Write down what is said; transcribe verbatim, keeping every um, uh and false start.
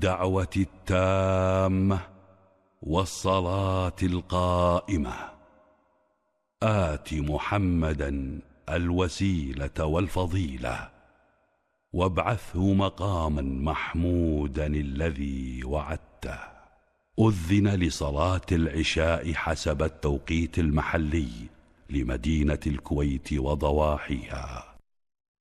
الدعوة التامة والصلاة القائمة آت محمدا الوسيلة والفضيلة وابعثه مقاما محمودا الذي وعدته. أذن لصلاة العشاء حسب التوقيت المحلي لمدينة الكويت وضواحيها.